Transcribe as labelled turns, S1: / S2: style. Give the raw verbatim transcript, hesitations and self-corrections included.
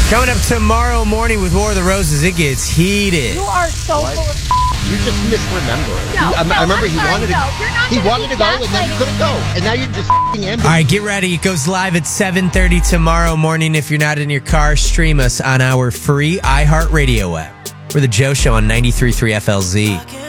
S1: Coming up tomorrow morning with War of the Roses, it gets heated.
S2: You are so
S3: What?
S2: full of
S3: You just misremember.
S2: No,
S3: You- I,
S2: no,
S3: I remember
S2: I'm
S3: he
S2: sorry,
S3: wanted to.
S2: no. You're not
S3: He
S2: gonna
S3: wanted
S2: be
S3: to go, and then he
S2: gaslighting
S3: couldn't go, and now you're just f***ing him.
S1: All right, get ready. It goes live at seven thirty tomorrow morning. If you're not in your car, stream us on our free iHeartRadio app. We're the Joe Show on ninety-three point three F L Z.